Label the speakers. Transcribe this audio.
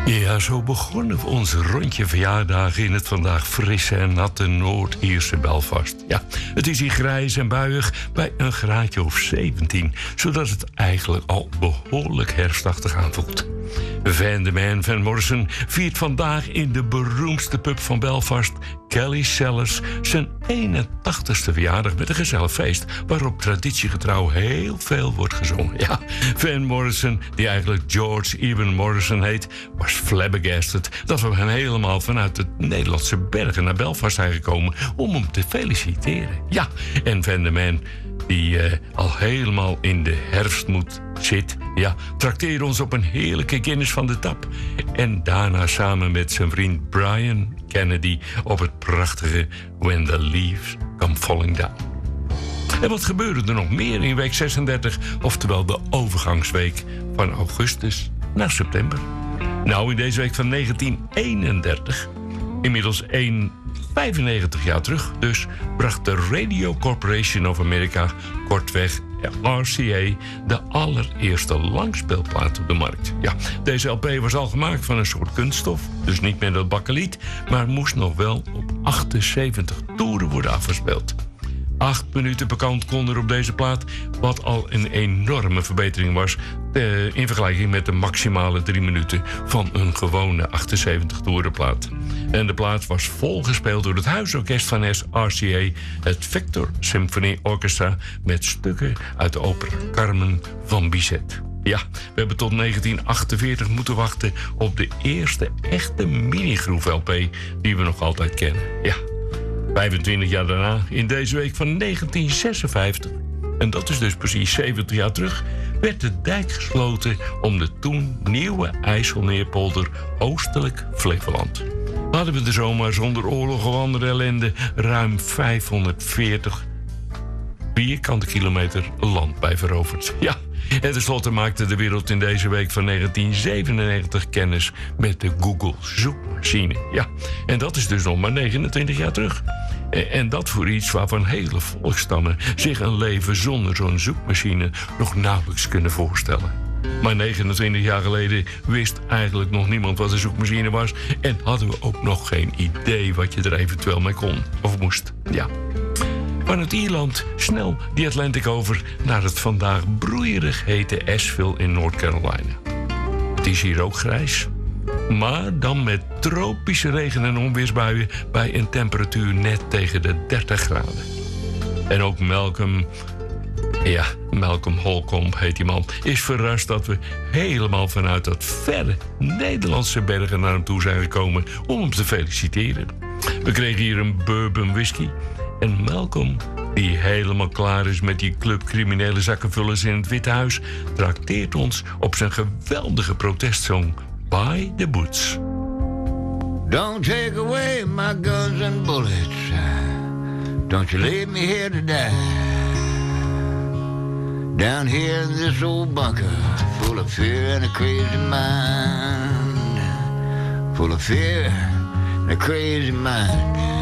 Speaker 1: Ja, zo begonnen we ons rondje verjaardagen in het vandaag frisse en natte Noord-Ierse Belfast. Ja, het is hier grijs en buiig bij een graadje of 17, zodat het eigenlijk al behoorlijk herfstachtig aanvoelt. Van Morrison viert vandaag in de beroemdste pub van Belfast, Kelly Sellers, zijn 81ste verjaardag met een gezellig feest waarop traditiegetrouw heel veel wordt gezongen. Ja, Van Morrison, die eigenlijk George Eben Morrison heet, was flabbergasted dat we hem helemaal vanuit de Nederlandse bergen naar Belfast zijn gekomen om hem te feliciteren. Ja, en Van de Man, die al helemaal in de herfstmoed zit, ja, trakteerde ons op een heerlijke Guinness van de tap. En daarna samen met zijn vriend Brian Kennedy op het prachtige When the Leaves Come Falling Down. En wat gebeurde er nog meer in week 36, oftewel de overgangsweek van augustus naar september? Nou, in deze week van 1931, inmiddels 95 jaar terug dus, bracht de Radio Corporation of America, kortweg RCA, de allereerste langspeelplaat op de markt. Ja, deze LP was al gemaakt van een soort kunststof, dus niet meer dat bakkeliet, maar moest nog wel op 78 toeren worden afgespeeld. 8 minuten per kant kon er op deze plaat, wat al een enorme verbetering was in vergelijking met de maximale 3 minuten van een gewone 78 toerenplaat. En de plaat was volgespeeld door het huisorkest van RCA, het Victor Symphony Orchestra, met stukken uit de opera Carmen van Bizet. Ja, we hebben tot 1948 moeten wachten op de eerste echte mini-groove-LP die we nog altijd kennen. Ja, 25 jaar daarna, in deze week van 1956, en dat is dus precies 70 jaar terug, werd de dijk gesloten om de toen nieuwe IJsselmeerpolder oostelijk Flevoland. Hadden we de zomer zonder oorlog of andere ellende ruim 540 vierkante kilometer land bij veroverd. Ja, en tenslotte maakte de wereld in deze week van 1997 kennis met de Google zoekmachine. Ja, en dat is dus nog maar 29 jaar terug. En dat voor iets waarvan hele volksstammen zich een leven zonder zo'n zoekmachine nog nauwelijks kunnen voorstellen. Maar 29 jaar geleden wist eigenlijk nog niemand wat een zoekmachine was en hadden we ook nog geen idee wat je er eventueel mee kon of moest. Ja. Vanuit Ierland snel die Atlantic over naar het vandaag broeierig hete Asheville in North Carolina. Het is hier ook grijs, maar dan met tropische regen- en onweersbuien bij een temperatuur net tegen de 30 graden. En ook Malcolm Holcomb heet die man, is verrast dat we helemaal vanuit dat verre Nederlandse bergen naar hem toe zijn gekomen om hem te feliciteren. We kregen hier een bourbon whisky en Malcolm, die helemaal klaar is met die club criminele zakkenvullers in het Witte Huis, trakteert ons op zijn geweldige protestsong By the Boots.
Speaker 2: Don't take away my guns and bullets. Don't you leave me here to die. Down here in this old bunker, full of fear and a crazy mind. Full of fear and a crazy mind.